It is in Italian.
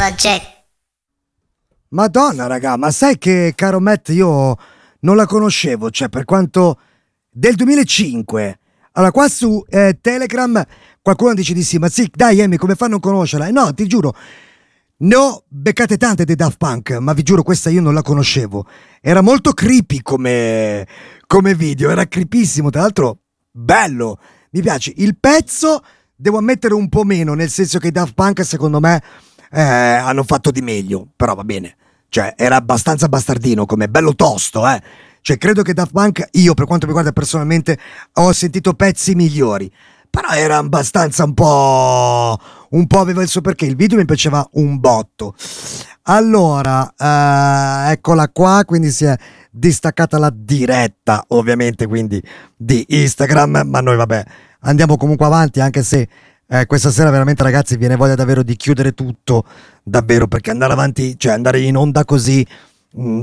Project. Madonna raga, ma sai che caro Matt io non la conoscevo, cioè per quanto del 2005. Allora qua su Telegram qualcuno dice di sì, ma sì dai Amy come fanno a non conoscerla? No, ti giuro, ne ho beccate tante dei Daft Punk, ma vi giuro questa io non la conoscevo. Era molto creepy come video, era creepissimo, tra l'altro bello, mi piace. Il pezzo devo ammettere un po' meno, nel senso che i Daft Punk secondo me hanno fatto di meglio, però va bene. Cioè, era abbastanza bastardino, come bello tosto, eh. Cioè, credo che Daft Punk, io per quanto mi riguarda personalmente, ho sentito pezzi migliori. Però era abbastanza un po' aveva il suo perché. Il video mi piaceva un botto. Allora, eccola qua, quindi si è distaccata la diretta, ovviamente, quindi di Instagram, ma noi vabbè, andiamo comunque avanti, anche se questa sera veramente ragazzi viene voglia davvero di chiudere tutto, davvero, perché andare avanti, cioè andare in onda così